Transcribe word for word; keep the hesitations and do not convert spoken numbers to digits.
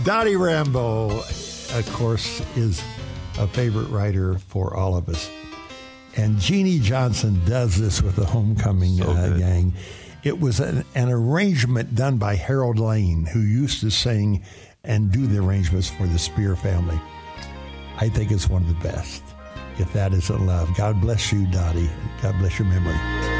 Dottie Rambo, of course, is a favorite writer for all of us. And Jeannie Johnson does this with the Homecoming So uh, good. Gang. It was an, an arrangement done by Harold Lane, who used to sing and do the arrangements for the Spear family. I think it's one of the best. If That Isn't Love. God bless you, Dottie. God bless your memory.